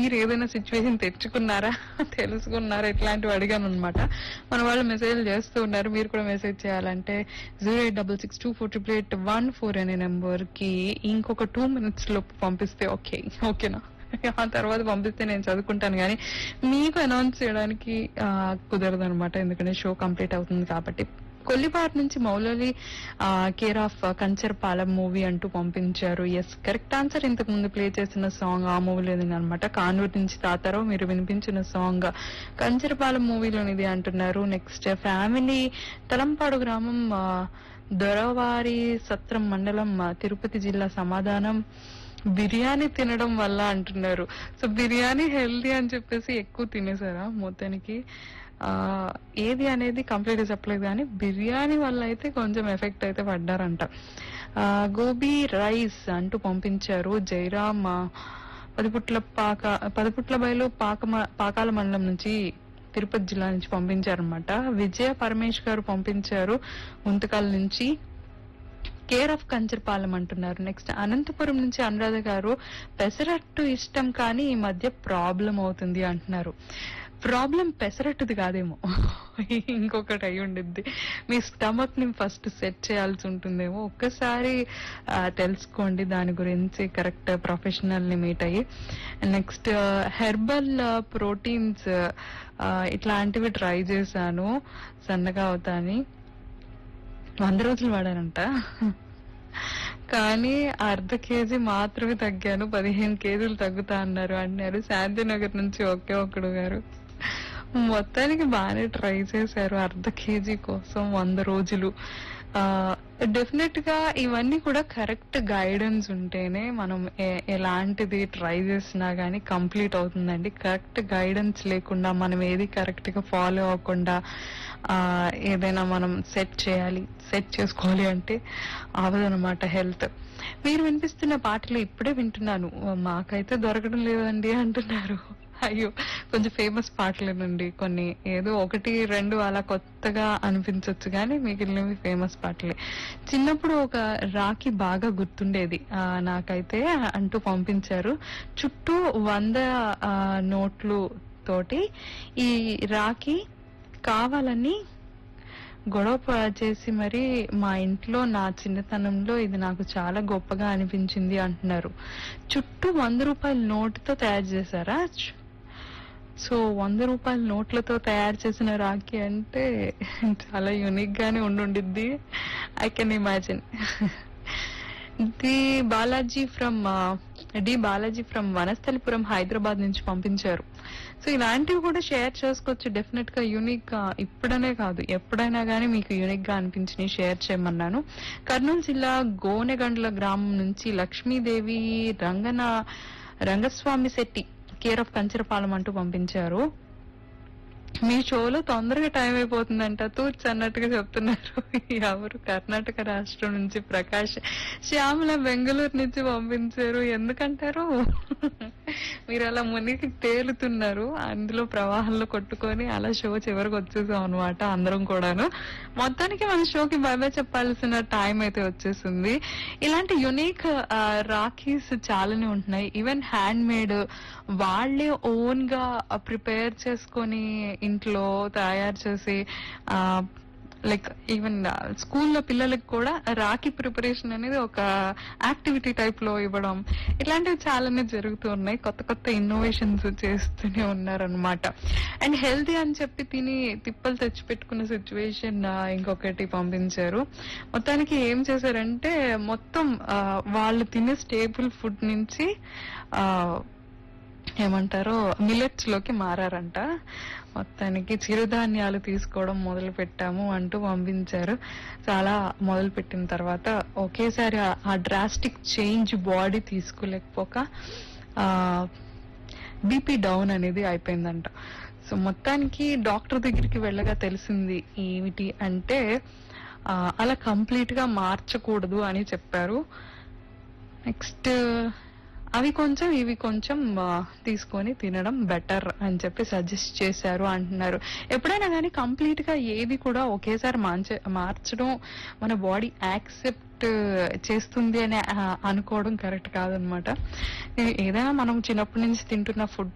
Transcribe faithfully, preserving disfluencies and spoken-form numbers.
మీరు ఏదైనా సిచ్యువేషన్ తెచ్చుకున్నారా, తెలుసుకున్నారా, ఇట్లాంటివి అడిగాను అనమాట. మన వాళ్ళు మెసేజ్ చేస్తూ ఉన్నారు. మీరు కూడా మెసేజ్ చేయాలంటే zero eight double six two four triple eight one four అనే నెంబర్ కి ఇంకొక టూ మినిట్స్ లోపు పంపిస్తే ఓకే ఓకేనా. ఆ తర్వాత పంపిస్తే నేను చదువుకుంటాను, కానీ మీకు అనౌన్స్ చేయడానికి కుదరదు అనమాట, ఎందుకంటే షో కంప్లీట్ అవుతుంది కాబట్టి. కొల్లిపాటి నుంచి Moulali care of Kancharapalem movie అంటూ పంపించారు. Yes, correct answer. ఇంతకు ముందు ప్లే చేసిన సాంగ్ ఆ మూవీలోనిది అనమాట. కానూరు నుంచి తాతారావు మీరు వినిపించిన సాంగ్ కంచరపాలెం మూవీలోనిది అంటున్నారు. నెక్స్ట్ ఫ్యామిలీ తలంపాడు గ్రామం దొరవారి సత్రం మండలం తిరుపతి జిల్లా. సమాధానం బిర్యానీ తినడం వల్ల అంటున్నారు. సో బిర్యానీ హెల్దీ అని చెప్పేసి ఎక్కువ తినేసారా మొత్తానికి? ఆ ఏది అనేది కంప్లీట్ చెప్పలేదు, కానీ బిర్యానీ వల్ల అయితే కొంచెం ఎఫెక్ట్ అయితే పడ్డారంట. ఆ గోబీ రైస్ అంటూ పంపించారు. జైరామ్ పదిపుట్ల పాక పదిపుట్ల బయలు పాక పాకాల మండలం నుంచి తిరుపతి జిల్లా నుంచి పంపించారనమాట. విజయ పరమేష్ గారు పంపించారు గుంతకాల నుంచి. కేర్ ఆఫ్ కంచర్పాలెం అంటున్నారు. నెక్స్ట్ అనంతపురం నుంచి అనురాధ గారు పెసరట్టు ఇష్టం కానీ ఈ మధ్య ప్రాబ్లం అవుతుంది అంటున్నారు. ప్రాబ్లం పెసరట్టుది కాదేమో, ఇంకొకటి అయి ఉండిద్ది. మీ స్టమక్ ని ఫస్ట్ సెట్ చేయాల్సి ఉంటుందేమో. ఒక్కసారి తెలుసుకోండి దాని గురించి, కరెక్ట్ ప్రొఫెషనల్ ని మీట్ అయ్యి. నెక్స్ట్ హెర్బల్ ప్రోటీన్స్ ఇట్లాంటివి ట్రై చేశాను, సన్నగా అవుతాని వంద రోజులు వాడానంట, కానీ అర్ధ కేజీ మాత్రమే తగ్గాను, పదిహేను కేజీలు తగ్గుతా అన్నారు అన్నారు శాంతినగర్ నుంచి ఒకే ఒక్కడు గారు. మొత్తానికి బాగానే ట్రై చేశారు అర్ధ కేజీ కోసం వంద రోజులు. ఆ డెఫినెట్ గా ఇవన్నీ కూడా కరెక్ట్ గైడెన్స్ ఉంటేనే మనం ఎలాంటిది ట్రై చేసినా గానీ కంప్లీట్ అవుతుందండి. కరెక్ట్ గైడెన్స్ లేకుండా మనం ఏది కరెక్ట్ గా ఫాలో అవ్వకుండా ఆ ఏదైనా మనం సెట్ చేయాలి సెట్ చేసుకోవాలి అంటే అవదనమాట హెల్త్. మీరు వినిపిస్తున్న పాటలు ఇప్పుడే వింటున్నాను, మాకైతే దొరకడం లేదండి అంటున్నారు. అయ్యో, కొంచెం ఫేమస్ పాటలేనండి కొన్ని, ఏదో ఒకటి రెండు అలా కొత్తగా అనిపించవచ్చు, కానీ మిగిలినవి ఫేమస్ పాటలే. చిన్నప్పుడు ఒక రాఖీ బాగా గుర్తుండేది నాకైతే అంటూ పంపించారు. చుట్టూ వంద నోట్లు తోటి ఈ రాఖీ కావాలని గొడవ చేసి మరి మా ఇంట్లో నా చిన్నతనంలో ఇది నాకు చాలా గొప్పగా అనిపించింది అంటున్నారు. చుట్టూ వంద రూపాయల నోటుతో తయారు చేశారా? సో వంద రూపాయల నోట్లతో తయారు చేసిన రాఖీ అంటే చాలా యూనిక్ గానే ఉండుండిద్ది, I can imagine. The Balaji from D Balaji from Vanasthalipuram Hyderabad నుంచి పంపించారు. సో ఇలాంటివి కూడా షేర్ చేసుకోవచ్చు డెఫినెట్ గా, యూనిక్ గా. ఇప్పుడనే కాదు ఎప్పుడైనా గానీ మీకు యూనిక్ గా అనిపించినవి షేర్ చేయమన్నాను. కర్నూలు జిల్లా గోనెగండ్ల గ్రామం నుంచి లక్ష్మీదేవి రంగన రంగస్వామి శెట్టి కేర్ ఆఫ్ కంచరపాలెం అంటూ పంపించారు. మీ షోలో తొందరగా టైం అయిపోతుందంట తూర్చి అన్నట్టుగా చెప్తున్నారు. ఎవరు? కర్ణాటక రాష్ట్రం నుంచి ప్రకాష్ శ్యామల బెంగళూరు నుంచి పంపించారు. ఎందుకంటారు, మీరు అలా మునిగి తేలుతున్నారు, అందులో ప్రవాహంలో కొట్టుకొని అలా షో చివరికి వచ్చేసాం అనమాట అందరం కూడాను. మొత్తానికి మన షోకి బై బై చెప్పాల్సిన టైం అయితే వచ్చేసింది. ఇలాంటి యునిక్ రాఖీస్ చాలానే ఉంటున్నాయి. ఈవెన్ హ్యాండ్ మేడ్, వాళ్లే ఓన్ గా ప్రిపేర్ చేసుకొని ఇంట్లో తయారు చేసి ఆ లైక్ ఈవెన్ స్కూల్లో పిల్లలకు కూడా రాఖీ ప్రిపరేషన్ అనేది ఒక యాక్టివిటీ టైప్ లో ఇవ్వడం, ఇట్లాంటివి చాలానే జరుగుతూ ఉన్నాయి. కొత్త కొత్త ఇన్నోవేషన్స్ చేస్తూనే ఉన్నారనమాట. అండ్ హెల్తీ అని చెప్పి తిని తిప్పలు తెచ్చిపెట్టుకున్న సిచ్యువేషన్ ఇంకొకటి పంపించారు. మొత్తానికి ఏం చేశారంటే మొత్తం వాళ్ళు తినే స్టేబుల్ ఫుడ్ నుంచి ఆ ఏమంటారో మిల్లెట్స్ లోకి మారారంట. మొత్తానికి చిరుధాన్యాలు తీసుకోవడం మొదలు పెట్టాము అంటూ పంపించారు. చాలా మొదలు పెట్టిన తర్వాత ఒకేసారి ఆ డ్రాస్టిక్ చేంజ్ బాడీ తీసుకోలేకపోక ఆ బీపీ డౌన్ అనేది అయిపోయిందంట. సో మొత్తానికి డాక్టర్ దగ్గరికి వెళ్ళగా తెలిసింది ఏమిటి అంటే అలా కంప్లీట్ గా మార్చకూడదు అని చెప్పారు. నెక్స్ట్ అవి కొంచెం ఇవి కొంచెం తీసుకొని తినడం బెటర్ అని చెప్పి సజెస్ట్ చేశారు అంటున్నారు. ఎప్పుడైనా కానీ కంప్లీట్ గా ఏది కూడా ఒకేసారి మార్చ మార్చడం మన బాడీ యాక్సెప్ట్ చేస్తుంది అని అనుకోవడం కరెక్ట్ కాదనమాట. ఏదైనా మనం చిన్నప్పటి నుంచి తింటున్న ఫుడ్